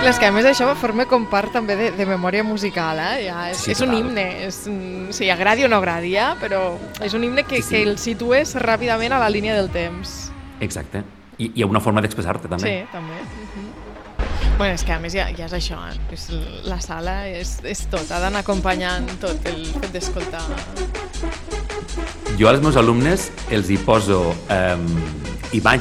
Clar, és que a més això forma com part també de memòria musical, ja és un himne, sí, agradi o no agradi, però és un himne que el situes ràpidament a la línia del temps. Exacte. I hi ha una forma d'expressar-te, també. Sí, també. Bueno, és que a més ja és això, la sala és tot, ha d'anar acompanyant tot el fet d'escoltar. Jo als meus alumnes els hi poso imatges